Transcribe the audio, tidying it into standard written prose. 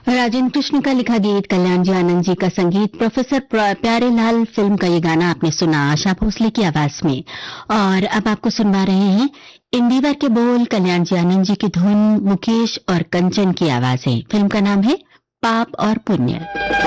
राजेंद्र कृष्ण का लिखा गीत, कल्याण जी आनंद जी का संगीत, प्रोफेसर प्यारेलाल फिल्म का ये गाना आपने सुना आशा भोसले की आवाज में। और अब आपको सुनवा रहे हैं इंदिवर के बोल, कल्याण जी आनंद जी की धुन, मुकेश और कंचन की आवाजें। फिल्म का नाम है पाप और पुण्य।